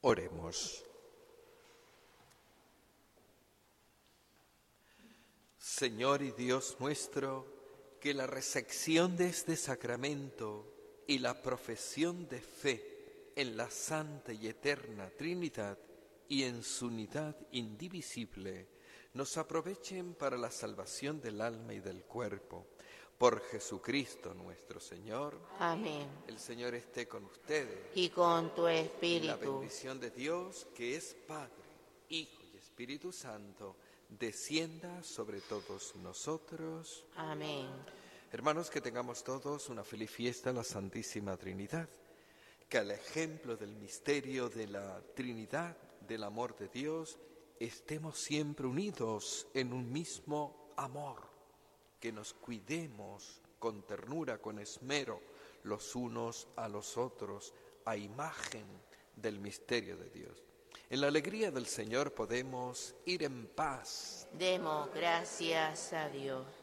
Oremos. Señor y Dios nuestro, que la recepción de este sacramento y la profesión de fe en la Santa y Eterna Trinidad y en su unidad indivisible nos aprovechen para la salvación del alma y del cuerpo. Por Jesucristo nuestro Señor. Amén. El Señor esté con ustedes. Y con tu Y la espíritu. bendición de Dios, que es Padre, Hijo y Espíritu Santo, descienda sobre todos nosotros. Amén. Hermanos, que tengamos todos una feliz fiesta a la Santísima Trinidad. Que al ejemplo del misterio de la Trinidad, del amor de Dios, estemos siempre unidos en un mismo amor. Que nos cuidemos con ternura, con esmero, los unos a los otros, a imagen del misterio de Dios. En la alegría del Señor podemos ir en paz. Demos gracias a Dios.